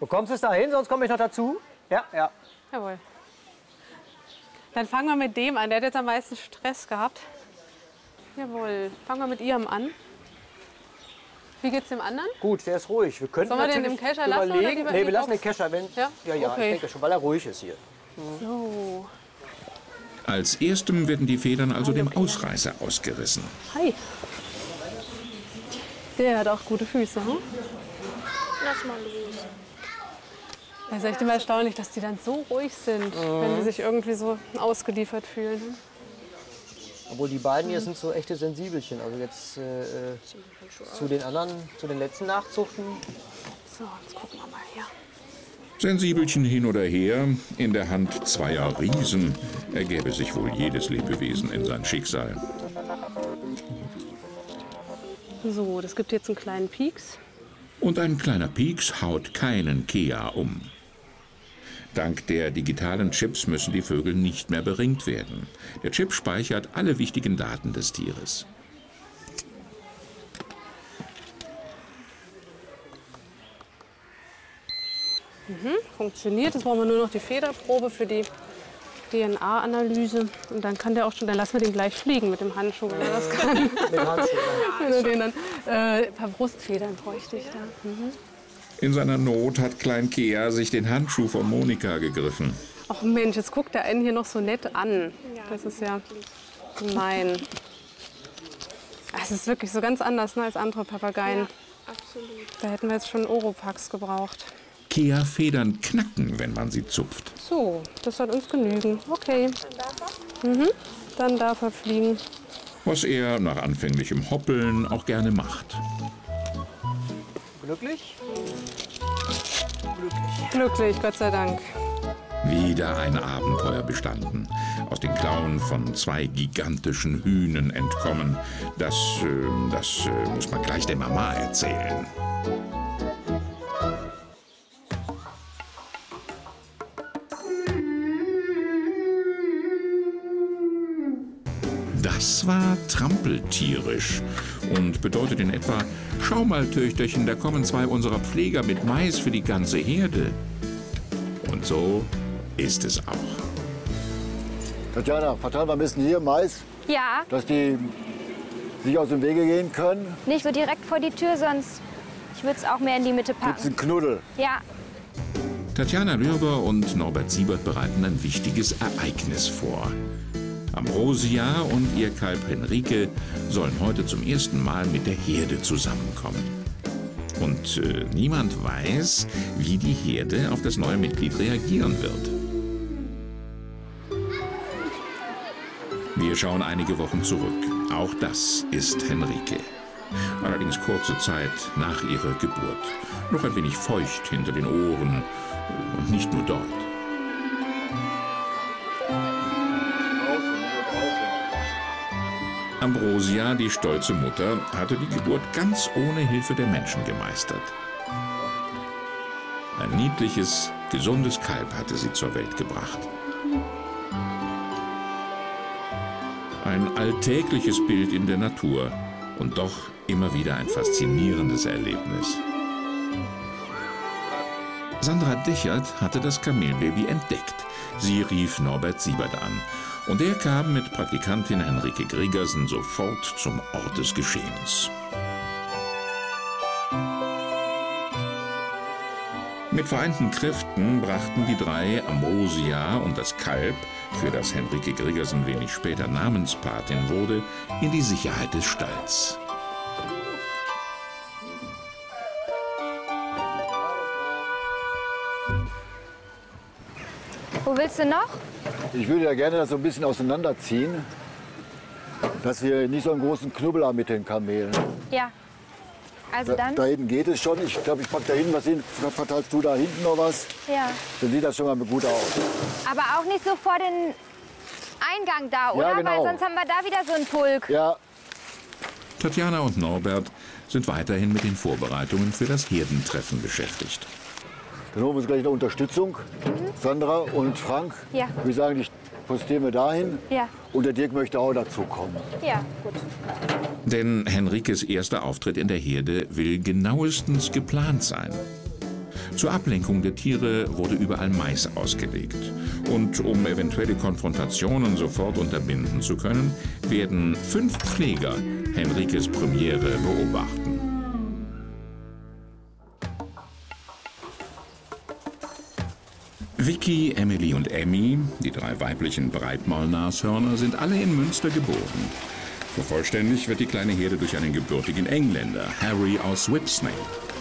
Bekommst du es da hin, sonst komme ich noch dazu? Ja, ja. Jawohl. Dann fangen wir mit dem an. Der hat jetzt am meisten Stress gehabt. Jawohl. Fangen wir mit ihrem an. Wie geht's dem anderen? Gut, der ist ruhig. Wir könnten Sollen wir den im Kescher lassen oder überlegen. lieber in Nee, die wir lassen den Box? Kescher, wenn. Ja? Ja, Okay. ich denke schon, weil er ruhig ist hier. So. Als erstem werden die Federn also dem Ausreißer ausgerissen. Hi. Der hat auch gute Füße, hm? Lass mal los. Das ist echt immer erstaunlich, dass die dann so ruhig sind, wenn die sich irgendwie so ausgeliefert fühlen. Obwohl die beiden hier sind so echte Sensibelchen. Also jetzt zu den anderen, zu den letzten Nachzuchten. So, jetzt gucken wir mal hier. Sensibelchen hin oder her, in der Hand zweier Riesen ergäbe sich wohl jedes Lebewesen in sein Schicksal. So, das gibt jetzt einen kleinen Pieks. Und ein kleiner Pieks haut keinen Kea um. Dank der digitalen Chips müssen die Vögel nicht mehr beringt werden. Der Chip speichert alle wichtigen Daten des Tieres. Funktioniert. Jetzt brauchen wir nur noch die Federprobe für die DNA-Analyse. Und dann kann der auch schon, dann lassen wir den gleich fliegen mit dem Handschuh, wenn er das kann. Mit Handschuhen. Wenn er den dann, ein paar Brustfedern bräuchte ich da. In seiner Not hat Klein Kea sich den Handschuh von Monika gegriffen. Ach Mensch, jetzt guckt er einen hier noch so nett an. Das ist ja gemein. Es ist wirklich so ganz anders, ne, als andere Papageien. Absolut. Da hätten wir jetzt schon Oropax gebraucht. Kea-Federn knacken, wenn man sie zupft. So, das soll uns genügen. Okay. Dann darf er fliegen. Was er nach anfänglichem Hoppeln auch gerne macht. Glücklich? Glücklich, Gott sei Dank. Wieder ein Abenteuer bestanden. Aus den Klauen von zwei gigantischen Hühnen entkommen. Das muss man gleich der Mama erzählen. Das war trampeltierisch und bedeutet in etwa: Schau mal, Töchterchen, da kommen zwei unserer Pfleger mit Mais für die ganze Herde. Und so ist es auch. Tatjana, verteilen wir ein bisschen hier Mais, Ja, dass die sich aus dem Wege gehen können. nicht so direkt vor die Tür, sonst ich würde es auch mehr in die Mitte Gibt's packen. einen Knuddel. Ja, Tatjana Lürber und Norbert Siebert bereiten ein wichtiges Ereignis vor. Ambrosia und ihr Kalb Henrike sollen heute zum ersten Mal mit der Herde zusammenkommen. Und niemand weiß, wie die Herde auf das neue Mitglied reagieren wird. Wir schauen einige Wochen zurück. Auch das ist Henrike. Allerdings kurze Zeit nach ihrer Geburt. Noch ein wenig feucht hinter den Ohren und nicht nur dort. Ambrosia, die stolze Mutter, hatte die Geburt ganz ohne Hilfe der Menschen gemeistert. Ein niedliches, gesundes Kalb hatte sie zur Welt gebracht. Ein alltägliches Bild in der Natur und doch immer wieder ein faszinierendes Erlebnis. Sandra Dechert hatte das Kamelbaby entdeckt. Sie rief Norbert Siebert an. Und er kam mit Praktikantin Henrike Gregersen sofort zum Ort des Geschehens. Mit vereinten Kräften brachten die drei Ambrosia und das Kalb, für das Henrike Gregersen wenig später Namenspatin wurde, in die Sicherheit des Stalls. wo willst du noch? Ich würde ja gerne das so ein bisschen auseinanderziehen, dass wir nicht so einen großen Knubbel haben mit den Kamelen. Ja. Also dann? Da hinten geht es schon. Ich glaube, ich packe da hinten was hin. Verteilst du da hinten noch was? Ja. Dann sieht das schon mal gut aus. Aber auch nicht so vor den Eingang da, oder? Ja, genau. Weil sonst haben wir da wieder so einen Pulk. Ja, Tatjana und Norbert sind weiterhin mit den Vorbereitungen für das Herdentreffen beschäftigt. dann holen wir uns gleich eine Unterstützung. Sandra und Frank. Ja. Wir sagen, die postieren wir dahin. Ja. Und der Dirk möchte auch dazu kommen. Ja, gut. Denn Henrikes erster Auftritt in der Herde will genauestens geplant sein. Zur Ablenkung der Tiere wurde überall Mais ausgelegt. Und um eventuelle Konfrontationen sofort unterbinden zu können, werden 5 Pfleger Henrikes Premiere beobachten. Vicky, Emily und Emmy, die 3 weiblichen Breitmaulnashörner, sind alle in Münster geboren. Vervollständigt wird die kleine Herde durch einen gebürtigen Engländer, Harry aus Whipsnade.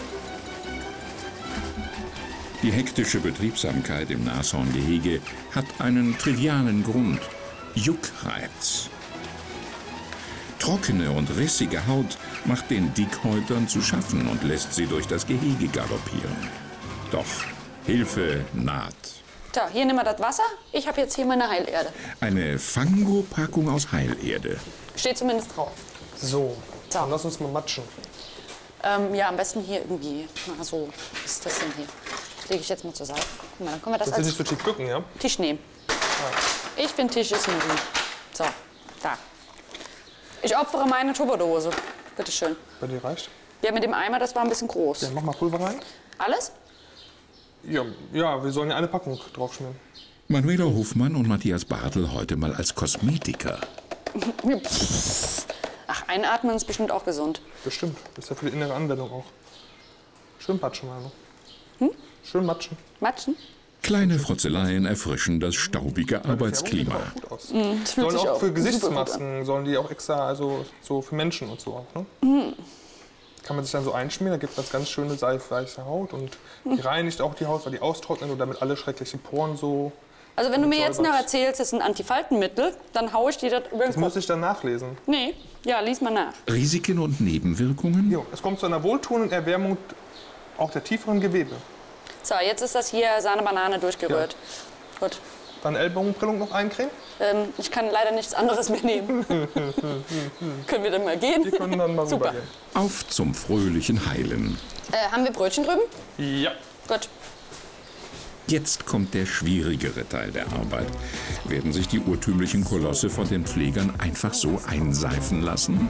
Die hektische Betriebsamkeit im Nashorngehege hat einen trivialen Grund: Juckreiz. Trockene und rissige Haut macht den Dickhäutern zu schaffen und lässt sie durch das Gehege galoppieren. Doch Hilfe naht. So, hier nehmen wir das Wasser. Ich habe jetzt hier meine Heilerde. Eine Fango-Packung aus Heilerde. Steht zumindest drauf. So, dann lass uns mal matschen. Ja, am besten hier irgendwie. Na, so ist das denn hier. Das lege ich jetzt mal zur Seite. Guck mal, dann können wir das Willst du als dich für dich bücken, ja? Tisch nehmen. Ich finde, Tisch ist ein gut. So, da. Ich opfere meine Tupperdose. Bitte schön. Bei dir reicht? Ja, mit dem Eimer, das war ein bisschen groß. Ja, mach mal Pulver rein. Alles? Ja, wir sollen ja eine Packung draufschmieren. Manuela Hofmann und Matthias Bartel heute mal als Kosmetiker. Ach, einatmen ist bestimmt auch gesund. Bestimmt. Das ist ja für die innere Anwendung auch. Schön patschen, Manu. Schön matschen. Matschen? Kleine Frotzeleien erfrischen das staubige Arbeitsklima. Sieht gut aus. Das fühlt Sollen sich auch für super gut Gesichtsmasken, sollen die auch extra, also so für Menschen und so auch, ne? Kann man sich dann so einschmieren, da gibt es ganz schöne seifweiche Haut und die reinigt auch die Haut, weil die austrocknet und damit alle schrecklichen Poren so. Also wenn du mir jetzt noch erzählst, es ist ein Antifaltenmittel, dann haue ich dir das übrigens. Das muss ich dann nachlesen. Nee, ja, lies mal nach. Risiken und Nebenwirkungen? Jo, es kommt zu einer wohltuenden Erwärmung auch der tieferen Gewebe. So, jetzt ist das hier Sahne-Banane durchgerührt. Gut. Dann Ellbogenprellung noch eincremen? Ich kann leider nichts anderes mehr nehmen. Können wir dann mal gehen? Wir können dann mal Super. rübergehen. Auf zum fröhlichen Heilen. Haben wir Brötchen drüben? Ja. Gut. Jetzt kommt der schwierigere Teil der Arbeit. Werden sich die urtümlichen Kolosse von den Pflegern einfach so einseifen lassen?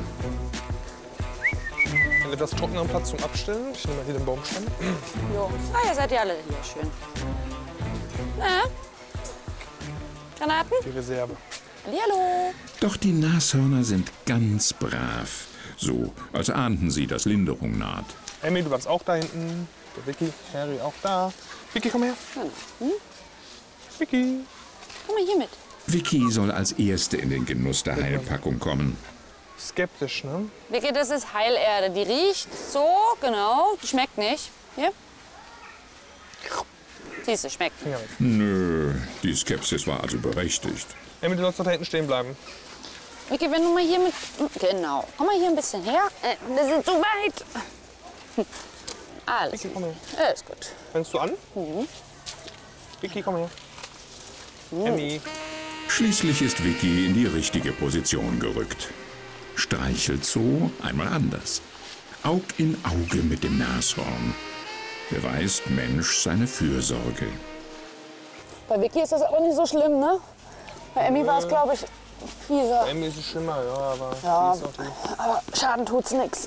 Einen etwas trockeneren Platz zum Abstellen. Ich nehme mal hier den Baumstamm. Jo. Ah, ihr seid ja alle hier schön. Na? Granaten? Die Reserve. Hallihallo. Doch die Nashörner sind ganz brav. So, als ahnten sie, dass Linderung naht. Emmy, du bleibst auch da hinten. Der Vicky, Harry auch da. Vicky, komm her. Vicky. Komm mal hier mit. Vicky soll als Erste in den Genuss der Heilpackung kommen. Skeptisch, ne? Vicky, das ist Heilerde. Die riecht so, genau. Die schmeckt nicht. Hier. Siehst du, schmeckt. Finger weg. Nö, die Skepsis war also berechtigt. Emmy, du sollst doch da hinten stehen bleiben. Vicky, wenn du mal hier mit... Genau. Komm mal hier ein bisschen her. Das ist zu weit. Alles Vicky, komm her. Alles gut. Fängst du an? Vicky, komm her. Emmy. Schließlich ist Vicky in die richtige Position gerückt. Streichelt so einmal anders. Aug in Auge mit dem Nashorn. Beweist Mensch seine Fürsorge. Bei Vicky ist das aber nicht so schlimm, ne? Bei Emmy war es, glaube ich, fieser. Emmy ist es schlimmer, ja, aber Ja, sie ist auch die. aber Schaden tut's nix.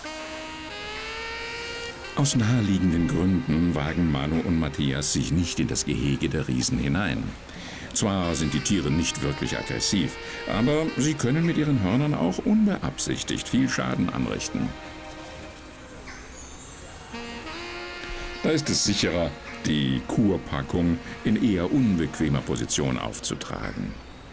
Aus naheliegenden Gründen wagen Manu und Matthias sich nicht in das Gehege der Riesen hinein. Zwar sind die Tiere nicht wirklich aggressiv, aber sie können mit ihren Hörnern auch unbeabsichtigt viel Schaden anrichten. Da ist es sicherer, die Kurpackung in eher unbequemer Position aufzutragen.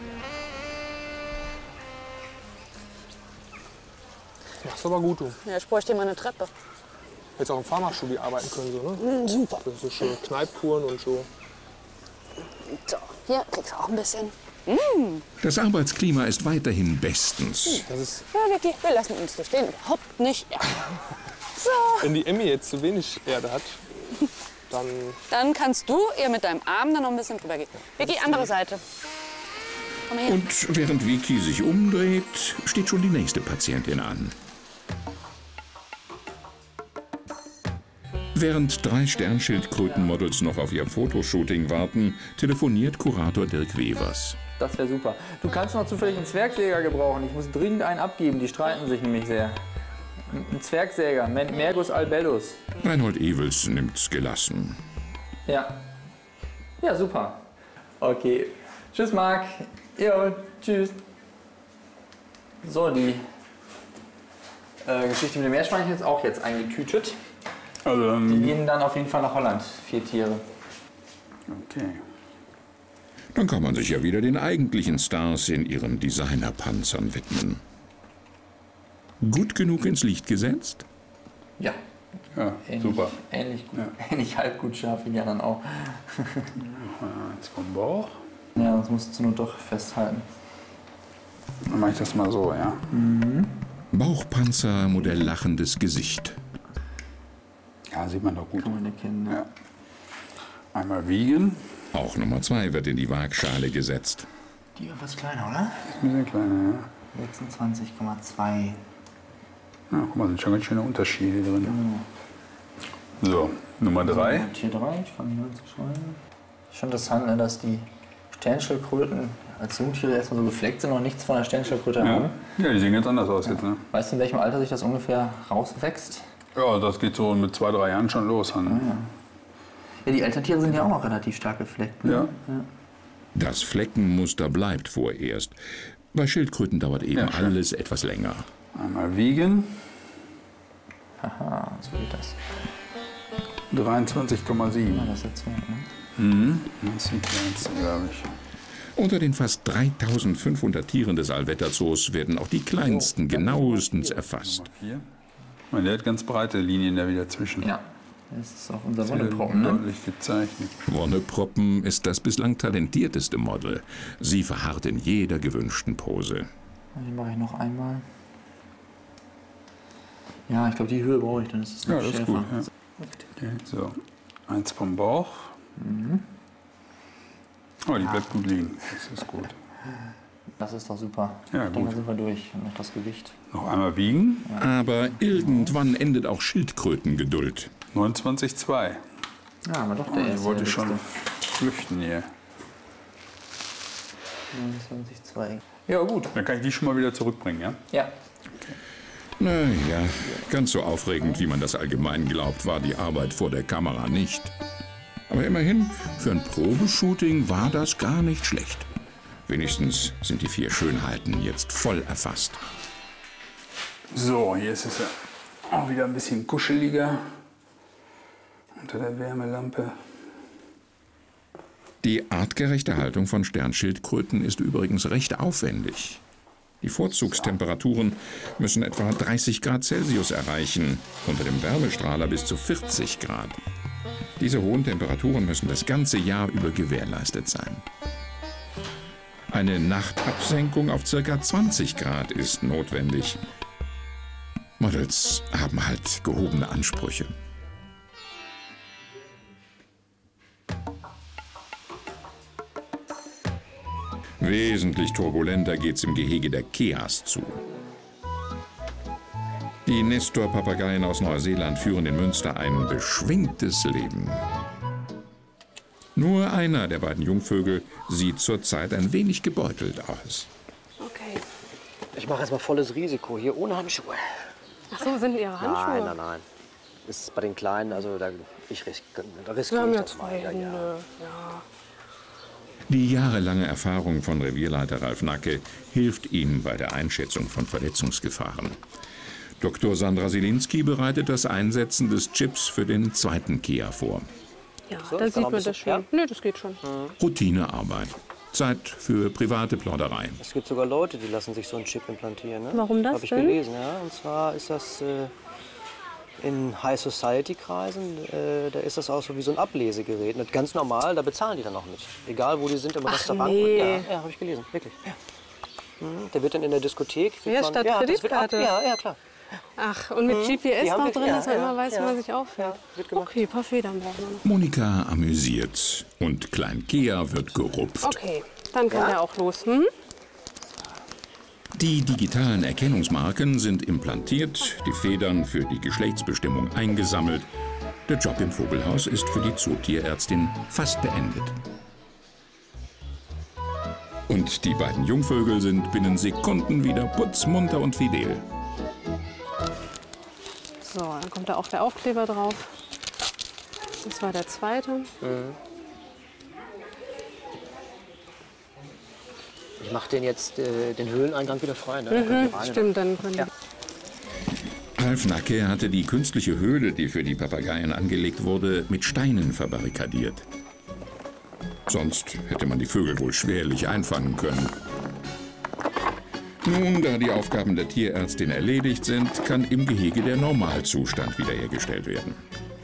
Machst aber gut, du. Ja, ich bräuchte mal eine Treppe. Hättest auch im Pharmastudio arbeiten können, so, ne? Super. Das sind so schöne Kneippkuren und so. So, hier kriegst du auch ein bisschen. Das Arbeitsklima ist weiterhin bestens. Das ist, Ja, Vicky, wir lassen uns so stehen. Überhaupt nicht. Ja. So, wenn die Emmy jetzt zu wenig Erde hat, dann dann kannst du ihr mit deinem Arm dann noch ein bisschen drüber gehen. Vicky, andere Seite. Komm mal her. Und während Vicky sich umdreht, steht schon die nächste Patientin an. Während 3 Sternschildkrötenmodels noch auf ihr Fotoshooting warten, telefoniert Kurator Dirk Wevers. Das wäre super. Du kannst noch zufällig einen Zwergjäger gebrauchen. Ich muss dringend einen abgeben. Die streiten sich nämlich sehr. Ein Zwergsäger, Mergus albellus. Reinhold Ewels nimmt's gelassen. Ja. Ja, super. Okay. Tschüss, Marc. Jo, tschüss. So, die Geschichte mit dem Meerschweinchen ist auch jetzt eingetütet. Also, die gehen dann auf jeden Fall nach Holland, 4 Tiere. Okay. Dann kann man sich ja wieder den eigentlichen Stars in ihren Designerpanzern widmen. Gut genug ins Licht gesetzt? Ja. Ja, super. Ähnlich gut, ähnlich halb gut scharf wie die anderen auch. Jetzt vom Bauch. Ja, das musst du nur doch festhalten. Dann mache ich das mal so, ja. Bauchpanzer, Modell lachendes Gesicht. Ja, sieht man doch gut. Kann man erkennen. Ja. Einmal wiegen. Auch Nummer 2 wird in die Waagschale gesetzt. Die war was kleiner, oder? Ist ein bisschen kleiner, ja. 26,2. Ja, guck mal, sind schon ganz schöne Unterschiede drin. So, Nummer 3. Tier 3, ich fange hier an zu schreiben. Schon interessant, ne, dass die Sternschildkröten als Jungtiere erstmal so gefleckt sind und nichts von der Sternschildkröte haben. Ja, die sehen ganz anders aus jetzt, ne? Weißt du, in welchem Alter sich das ungefähr rauswächst? Ja, das geht so mit 2, 3 Jahren schon los. Ja, die Elterntiere sind ja auch noch relativ stark gefleckt. Ne? Ja. Das Fleckenmuster bleibt vorerst. Bei Schildkröten dauert eben alles etwas länger. Einmal wiegen. Haha, so geht das. 23,7. Ja, das ist jetzt Zwerg, ne? Das sieht jetzt, glaube ich. Unter den fast 3500 Tieren des Allwetter Zoos werden auch die kleinsten genauestens erfasst. 4. Der hat ganz breite Linien da wieder zwischen. Ja, das ist auch unser Wonneproppen, ne? Deutlich gezeichnet. Wonneproppen ist das bislang talentierteste Model. Sie verharrt in jeder gewünschten Pose. Die mache ich noch einmal. Ja, ich glaube, die Höhe brauche ich, dann ist es noch Ja, das ist schärfer. gut. Ja. Okay, so, eins vom Bauch. Oh, die bleibt gut liegen. Das ist gut. Das ist doch super. Ja, Ich denke, gut. da sind wir durch. Und noch das Gewicht. Noch einmal wiegen. Aber irgendwann endet auch Schildkrötengeduld. 29,2. Ja, aber doch der Die erste. wollte der schon letzte. flüchten hier. 29,2. Ja, gut. Dann kann ich die schon mal wieder zurückbringen, ja? Ja. Naja, ganz so aufregend, wie man das allgemein glaubt, war die Arbeit vor der Kamera nicht. Aber immerhin, für ein Probeshooting war das gar nicht schlecht. Wenigstens sind die 4 Schönheiten jetzt voll erfasst. So, hier ist es ja auch wieder ein bisschen kuscheliger. Unter der Wärmelampe. Die artgerechte Haltung von Sternschildkröten ist übrigens recht aufwendig. Die Vorzugstemperaturen müssen etwa 30 Grad Celsius erreichen, unter dem Wärmestrahler bis zu 40 Grad. Diese hohen Temperaturen müssen das ganze Jahr über gewährleistet sein. Eine Nachtabsenkung auf ca. 20 Grad ist notwendig. Models haben halt gehobene Ansprüche. Wesentlich turbulenter geht's im Gehege der Keas zu. Die Nestor-Papageien aus Neuseeland führen in Münster ein beschwingtes Leben. Nur einer der beiden Jungvögel sieht zurzeit ein wenig gebeutelt aus. Okay. Ich mache jetzt mal volles Risiko hier ohne Handschuhe. Ach so, sind Ihre Handschuhe? Nein, nein, nein. Ist bei den Kleinen, also da riskiere Wir haben ich ja das 2 mal. Ja, Hände. ja. Ja. Die jahrelange Erfahrung von Revierleiter Ralf Nacke hilft ihm bei der Einschätzung von Verletzungsgefahren. Dr. Sandra Sielinski bereitet das Einsetzen des Chips für den 2. Kea vor. Ja, So, da ich kann sieht noch ein man das bisschen- schon. Nö, das geht schon. Routinearbeit. Zeit für private Plauderei. Es gibt sogar Leute, die lassen sich so einen Chip implantieren. Ne? Warum das Habe ich denn? gelesen, ja. Und zwar ist das in High-Society-Kreisen, da ist das auch so wie so ein Ablesegerät. Nicht ganz normal, da bezahlen die dann auch mit. Egal, wo die sind, im Restaurant. nee. Ja, habe ich gelesen, wirklich. Ja. Der wird dann in der Diskothek... Ja, kriegt statt das wird Kreditkarte. Ja, klar. Ach, und mit GPS Die haben noch wir- drin, ja, dass man ja, immer weiß, ja. wie man sich aufhält. Ja, wird gemacht. Okay, ein paar Federn brauchen wir noch. Monika amüsiert und Klein Kea wird gerupft. Okay, dann kann der auch los. Hm? Die digitalen Erkennungsmarken sind implantiert, die Federn für die Geschlechtsbestimmung eingesammelt. Der Job im Vogelhaus ist für die Zootierärztin fast beendet. Und die beiden Jungvögel sind binnen Sekunden wieder putzmunter und fidel. So, dann kommt da auch der Aufkleber drauf. Das war der zweite. Ich mache den jetzt den Höhleneingang wieder frei. Ne? Stimmt, dann können ja. Ralf Nacke hatte die künstliche Höhle, die für die Papageien angelegt wurde, mit Steinen verbarrikadiert. Sonst hätte man die Vögel wohl schwerlich einfangen können. Nun, da die Aufgaben der Tierärztin erledigt sind, kann im Gehege der Normalzustand wiederhergestellt werden.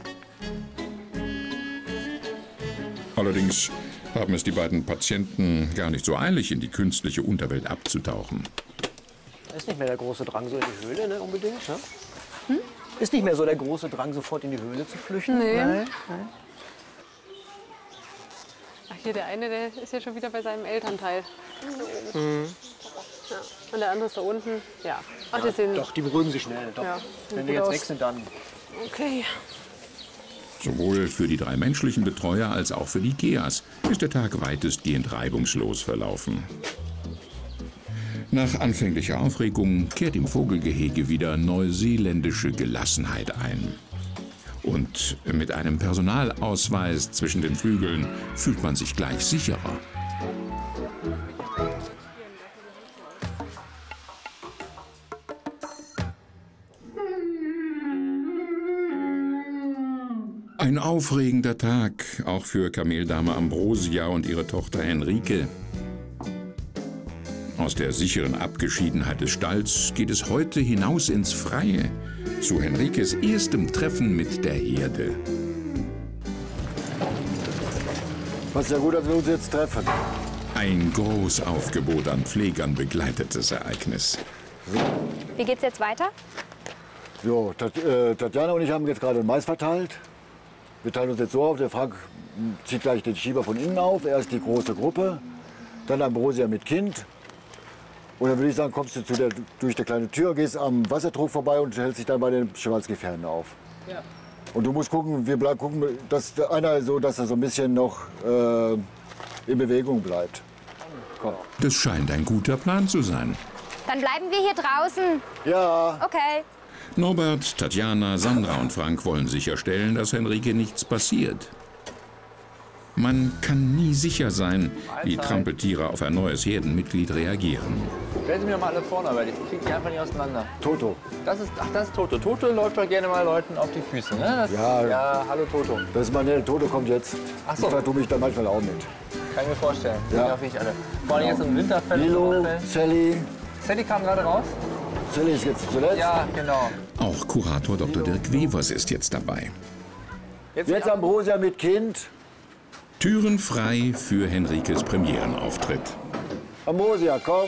Allerdings haben es die beiden Patienten gar nicht so eilig, in die künstliche Unterwelt abzutauchen. Da ist nicht mehr der große Drang so in die Höhle, ne, unbedingt. Ne? Ist nicht mehr so der große Drang, sofort in die Höhle zu flüchten. Nee. Nein. Ach, hier der eine, der ist ja schon wieder bei seinem Elternteil. Ja. Und der andere ist da unten. Ja. Ach, die sind Doch, die beruhigen sich schnell. Doch. Ja, wenn die jetzt weg sind, dann. Okay. Sowohl für die 3 menschlichen Betreuer als auch für die Geas ist der Tag weitestgehend reibungslos verlaufen. Nach anfänglicher Aufregung kehrt im Vogelgehege wieder neuseeländische Gelassenheit ein. Und mit einem Personalausweis zwischen den Flügeln fühlt man sich gleich sicherer. Ein aufregender Tag, auch für Kameldame Ambrosia und ihre Tochter Henrike. Aus der sicheren Abgeschiedenheit des Stalls geht es heute hinaus ins Freie, zu Henrikes erstem Treffen mit der Herde. Passt ja gut, dass wir uns jetzt treffen. Ein Großaufgebot an Pflegern begleitet das Ereignis. Wie geht's jetzt weiter? So, Tatjana und ich haben jetzt gerade den Mais verteilt. Wir teilen uns jetzt so auf, der Frank zieht gleich den Schieber von innen auf. Erst die große Gruppe, dann Ambrosia mit Kind. Und dann würde ich sagen, kommst du durch die kleine Tür, gehst am Wassertrog vorbei und hältst dich dann bei den Schwarzgefährten auf. Ja. Und du musst gucken, wir gucken, dass einer so, dass er so ein bisschen noch in Bewegung bleibt. Komm. Das scheint ein guter Plan zu sein. Dann bleiben wir hier draußen. Ja. Okay. Norbert, Tatjana, Sandra und Frank wollen sicherstellen, dass Henrike nichts passiert. Man kann nie sicher sein, wie Trampeltiere auf ein neues Herdenmitglied reagieren. Stellen Sie mir mal alle vorne, weil ich kriege die einfach nicht auseinander. Toto. Das ist Toto. Toto läuft doch gerne mal Leuten auf die Füße, ne? Ja, hallo Toto. Das ist meine Toto kommt jetzt. Ach so. Ich vertue mich da manchmal auch mit. Kann ich mir vorstellen. Ja. Ja, ich alle. Vor allem jetzt im Winterfell. Lilo, Sally. Sally kam gerade raus. Sally ist jetzt zuletzt. Ja, genau. Auch Kurator Dr. Dirk Wevers ist jetzt dabei. Jetzt Ambrosia mit Kind. Türen frei für Henrikes Premierenauftritt. Ambrosia, komm.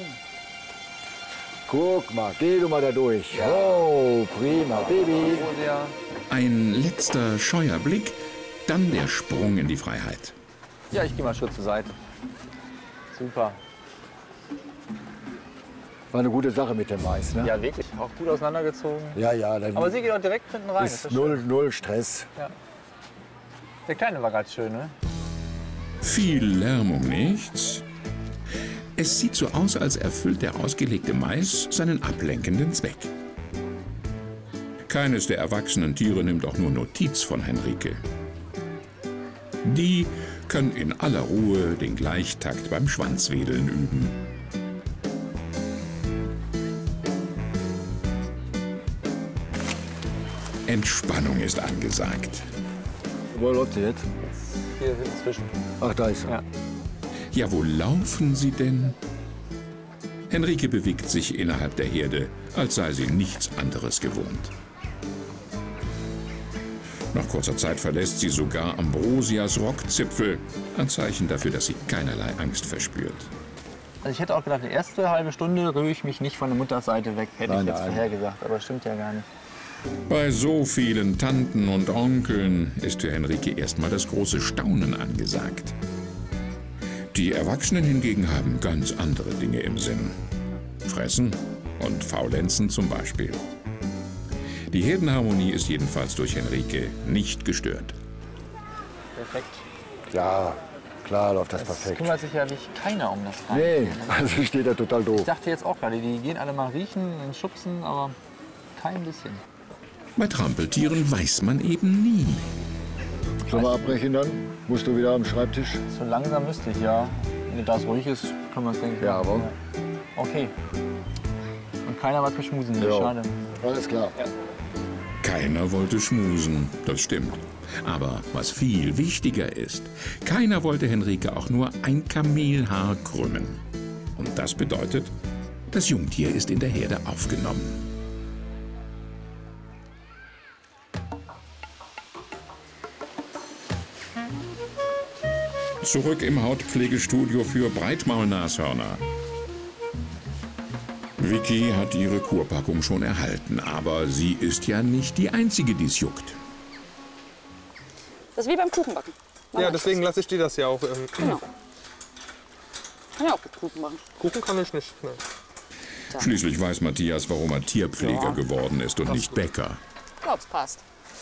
Guck mal, geh du mal da durch. Ja. Oh, prima, Baby. Ein letzter scheuer Blick, dann der Sprung in die Freiheit. Ja, ich gehe mal einen Schritt zur Seite. Super. War eine gute Sache mit dem Mais, ne? Ja, wirklich. Auch gut auseinandergezogen. Ja, ja. Dann aber sie geht auch direkt hinten rein. Ist null Stress. Ja. Der Kleine war ganz schön, ne? Viel Lärm um nichts. Es sieht so aus, als erfüllt der ausgelegte Mais seinen ablenkenden Zweck. Keines der erwachsenen Tiere nimmt auch nur Notiz von Henrike. Die kann in aller Ruhe den Gleichtakt beim Schwanzwedeln üben. Entspannung ist angesagt. Wo läuft sie jetzt? Hier inzwischen. Ach, da ist sie. Ja. Ja, wo laufen sie denn? Henrike bewegt sich innerhalb der Herde, als sei sie nichts anderes gewohnt. Nach kurzer Zeit verlässt sie sogar Ambrosias Rockzipfel, ein Zeichen dafür, dass sie keinerlei Angst verspürt. Also ich hätte auch gedacht, die erste halbe Stunde rühre ich mich nicht von der Mutterseite weg, hätte ich jetzt vorhergesagt, aber stimmt ja gar nicht. Bei so vielen Tanten und Onkeln ist für Henrike erstmal das große Staunen angesagt. Die Erwachsenen hingegen haben ganz andere Dinge im Sinn. Fressen und Faulenzen zum Beispiel. Die Herdenharmonie ist jedenfalls durch Henrike nicht gestört. Perfekt. Ja, klar läuft das perfekt. Es kümmert sich ja nicht keiner um das Rein. Nee, also steht da total doof. Ich dachte jetzt auch gerade, die gehen alle mal riechen und schubsen, aber kein bisschen. Bei Trampeltieren weiß man eben nie. Sollen wir abbrechen dann? Musst du wieder am Schreibtisch? So langsam müsste ich, ja. Wenn das ruhig ist, kann man es denken. Ja, aber. Okay. Und keiner was beschmusen will, Ja. schade. Alles klar. Ja. Keiner wollte schmusen, das stimmt. Aber was viel wichtiger ist, keiner wollte Henrike auch nur ein Kamelhaar krümmen. Und das bedeutet, das Jungtier ist in der Herde aufgenommen. Zurück im Hautpflegestudio für Breitmaulnashörner. Vicky hat ihre Kurpackung schon erhalten, aber sie ist ja nicht die Einzige, die es juckt. Das ist wie beim Kuchenbacken. Ja, deswegen lasse ich dir das ja auch. Genau. Kann ja auch gut Kuchen machen. Kuchen kann ich nicht. Ne. Schließlich weiß Matthias, warum er Tierpfleger geworden ist und nicht Bäcker. Ich glaub's passt.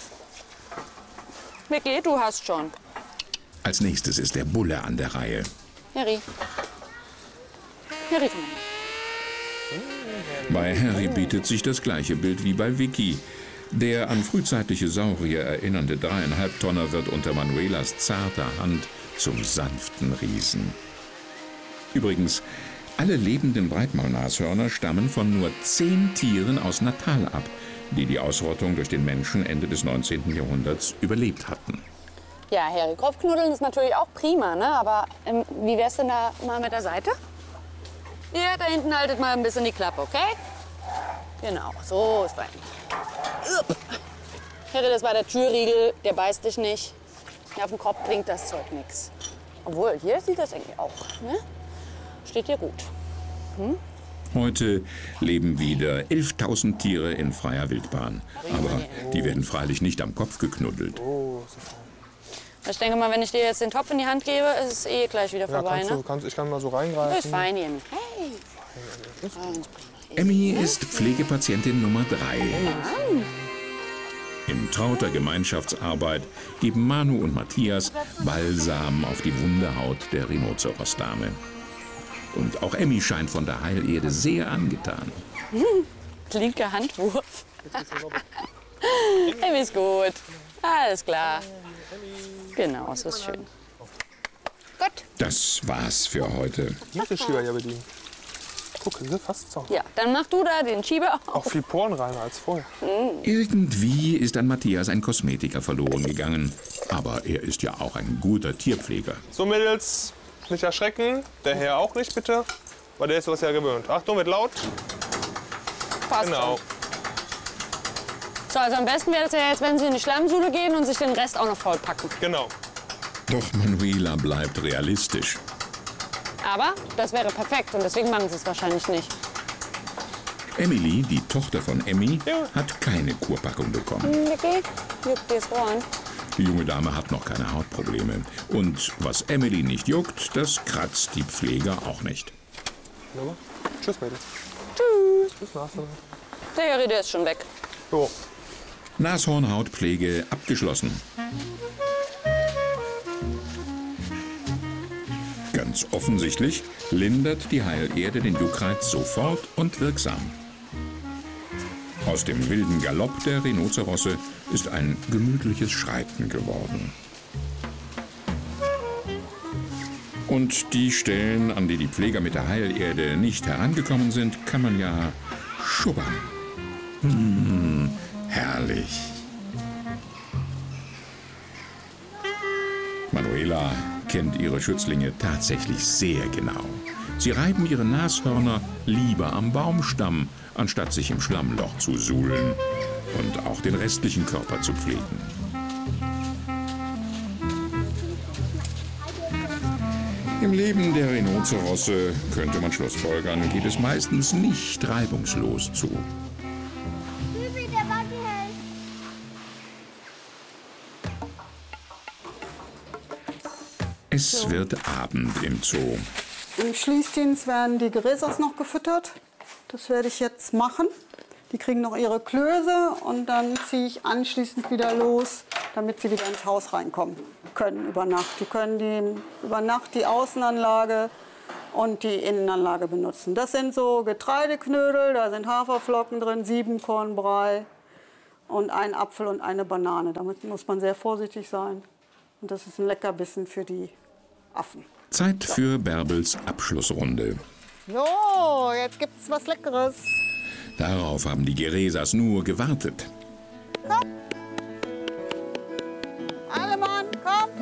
Vicky, du hast schon. Als nächstes ist der Bulle an der Reihe. Harry. Harry, komm mal. Bei Harry bietet sich das gleiche Bild wie bei Vicky. Der an frühzeitliche Saurier erinnernde 3,5 Tonner wird unter Manuelas zarter Hand zum sanften Riesen. Übrigens, alle lebenden Breitmaulnashörner stammen von nur 10 Tieren aus Natal ab, die die Ausrottung durch den Menschen Ende des 19. Jahrhunderts überlebt hatten. Ja, Harry, Kopfknuddeln ist natürlich auch prima, ne? Aber wie wär's denn da mal mit der Seite? Ja, da hinten haltet mal ein bisschen die Klappe, okay? Genau, so ist fein. Harry, das war der Türriegel, der beißt dich nicht. Ja, auf dem Kopf bringt das Zeug nichts. Obwohl, hier sieht das eigentlich auch, ne? Steht hier gut. Heute leben wieder 11.000 Tiere in freier Wildbahn. Aber die werden freilich nicht am Kopf geknuddelt. Ich denke mal, wenn ich dir jetzt den Topf in die Hand gebe, ist es eh gleich wieder vorbei, ne? Ich kann mal so reingreifen. Ist fein, Emmy. Hey. Emmy ist Pflegepatientin Nummer 3. In trauter Gemeinschaftsarbeit geben Manu und Matthias Balsam auf die wunde Haut der Rhinoceros-Dame. Und auch Emmy scheint von der Heilerde sehr angetan. Linker Handwurf. Emmy ist gut. Alles klar. Genau, so ist schön. Gut. Das war's für heute. Ich muss den Schieber ja bedienen. Guck, das ist fast so. Ja, dann mach du da den Schieber auf. Auch viel porenreiner als vorher. Irgendwie ist an Matthias ein Kosmetiker verloren gegangen. Aber er ist ja auch ein guter Tierpfleger. So, Mädels, nicht erschrecken. Der Herr auch nicht, bitte. Weil der ist sowas ja gewöhnt. Achtung, wird laut. Passt Genau. schon. So, also am besten wäre es ja jetzt, wenn Sie in die Schlammschule gehen und sich den Rest auch noch vollpacken. Genau. Doch Manuela bleibt realistisch. Aber das wäre perfekt und deswegen machen Sie es wahrscheinlich nicht. Emily, die Tochter von Emmy, hat keine Kurpackung bekommen. Vicky, juckt dir das Ohr an. Die junge Dame hat noch keine Hautprobleme. Und was Emily nicht juckt, das kratzt die Pfleger auch nicht. Ja. Tschüss, Mädels. Tschüss. Bis nachher. Der Harry, der ist schon weg. Jo. Nashornhautpflege abgeschlossen. Ganz offensichtlich lindert die Heilerde den Juckreiz sofort und wirksam. Aus dem wilden Galopp der Rhinozerosse ist ein gemütliches Schreiten geworden. Und die Stellen, an die die Pfleger mit der Heilerde nicht herangekommen sind, kann man ja schubbern. Herrlich. Manuela kennt ihre Schützlinge tatsächlich sehr genau. Sie reiben ihre Nashörner lieber am Baumstamm, anstatt sich im Schlammloch zu suhlen und auch den restlichen Körper zu pflegen. Im Leben der Rhinozerosse, könnte man schlussfolgern, geht es meistens nicht reibungslos zu. Es wird Abend im Zoo. Im Schließdienst werden die Geräsers noch gefüttert. Das werde ich jetzt machen. Die kriegen noch ihre Klöße und dann ziehe ich anschließend wieder los, damit sie wieder ins Haus reinkommen können über Nacht. Die können über Nacht die Außenanlage und die Innenanlage benutzen. Das sind so Getreideknödel, da sind Haferflocken drin, Siebenkornbrei und ein Apfel und eine Banane. Damit muss man sehr vorsichtig sein. Und das ist ein Leckerbissen für die Affen. Zeit für Bärbels Abschlussrunde. Jo, jetzt gibt's was Leckeres. Darauf haben die Geresas nur gewartet. Komm. Alle Mann, komm.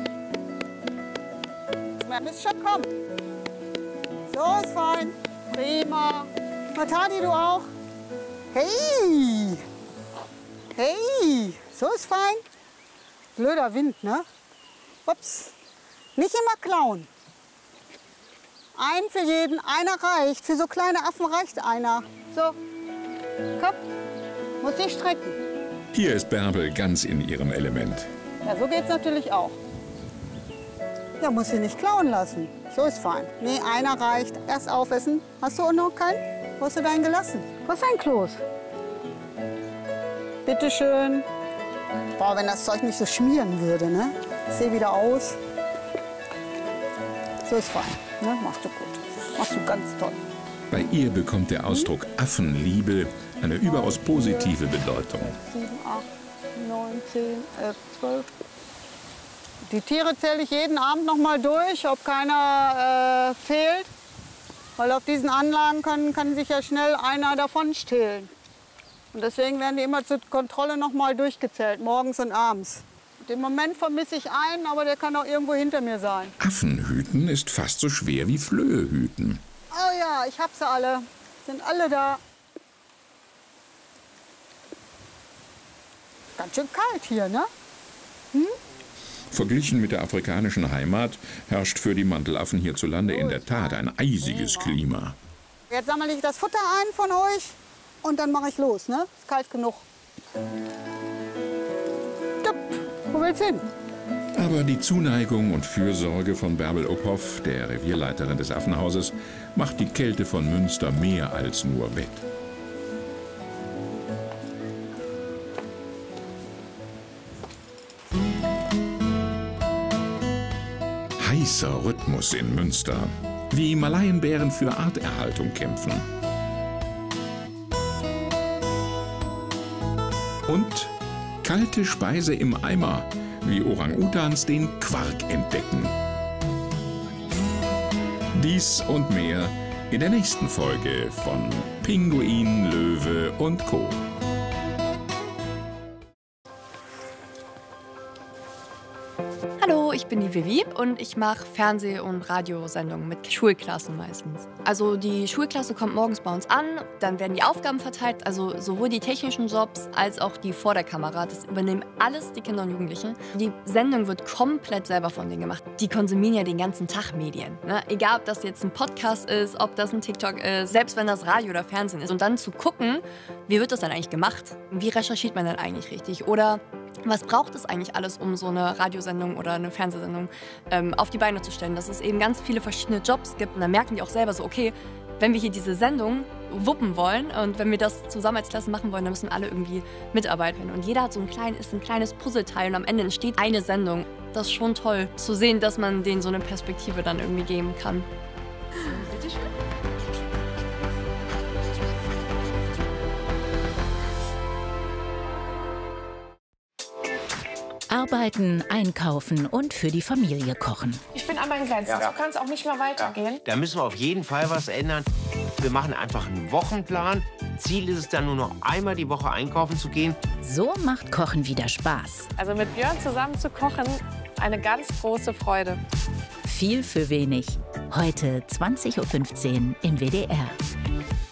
Das bist schon, komm. So ist fein. Prima. Matadi, du auch. Hey. Hey. So ist fein. Blöder Wind, ne? Ups. Nicht immer klauen. Ein für jeden, einer reicht. Für so kleine Affen reicht einer. So. Komm. Muss dich strecken. Hier ist Bärbel ganz in ihrem Element. Ja, so geht's natürlich auch. Ja, muss sie nicht klauen lassen. So ist fein. Nee, einer reicht. Erst aufessen. Hast du auch noch keinen? Wo hast du deinen gelassen? Wo ist dein Kloß? Bitte schön. Boah, wenn das Zeug nicht so schmieren würde, ne? Ich sehe wieder aus. So ist fein. Ne? Machst du gut. Machst du ganz toll. Bei ihr bekommt der Ausdruck Affenliebe eine überaus positive Bedeutung. 7, 8, 9, 10, 11, 12. Die Tiere zähle ich jeden Abend noch mal durch, ob keiner fehlt. Weil auf diesen Anlagen kann sich ja schnell einer davon stehlen. Und deswegen werden die immer zur Kontrolle noch mal durchgezählt, morgens und abends. Im Moment vermisse ich einen, aber der kann auch irgendwo hinter mir sein. Affenhüten ist fast so schwer wie Flöhe hüten. Oh ja, ich hab sie alle. Sind alle da. Ganz schön kalt hier, ne? Hm? Verglichen mit der afrikanischen Heimat herrscht für die Mantelaffen hierzulande in der Tat ein eisiges Klima. Jetzt sammle ich das Futter ein von euch und dann mache ich los, ne? Ist kalt genug. Wo willst du hin? Aber die Zuneigung und Fürsorge von Bärbel Uphoff, der Revierleiterin des Affenhauses, macht die Kälte von Münster mehr als nur wett. Heißer Rhythmus in Münster, wie Malaienbären für Arterhaltung kämpfen. Und kalte Speise im Eimer, wie Orang-Utans den Quark entdecken. Dies und mehr in der nächsten Folge von Pinguin, Löwe und Co. Hallo, ich bin die Vivi und ich mache Fernseh- und Radiosendungen mit Schulklassen meistens. Also die Schulklasse kommt morgens bei uns an, dann werden die Aufgaben verteilt, also sowohl die technischen Jobs als auch die vor der Kamera. Das übernehmen alles die Kinder und Jugendlichen. Die Sendung wird komplett selber von denen gemacht. Die konsumieren ja den ganzen Tag Medien. Ne? Egal, ob das jetzt ein Podcast ist, ob das ein TikTok ist, selbst wenn das Radio oder Fernsehen ist. Und dann zu gucken, wie wird das denn eigentlich gemacht? Wie recherchiert man denn eigentlich richtig? Oder was braucht es eigentlich alles, um so eine Radiosendung oder eine Fernsehsendung auf die Beine zu stellen? Dass es eben ganz viele verschiedene Jobs gibt. Und dann merken die auch selber so, okay, wenn wir hier diese Sendung wuppen wollen und wenn wir das zusammen als Klasse machen wollen, dann müssen alle irgendwie mitarbeiten. Und jeder hat so ein kleines Puzzleteil und am Ende entsteht eine Sendung. Das ist schon toll zu sehen, dass man denen so eine Perspektive dann irgendwie geben kann. Bitte schön. Arbeiten, einkaufen und für die Familie kochen. Ich bin an meinen Grenzen. Ja. So kann es auch nicht mehr weitergehen. Ja. Da müssen wir auf jeden Fall was ändern. Wir machen einfach einen Wochenplan. Ziel ist es dann nur noch einmal die Woche einkaufen zu gehen. So macht Kochen wieder Spaß. Also mit Björn zusammen zu kochen, eine ganz große Freude. Viel für wenig. Heute 20:15 Uhr im WDR.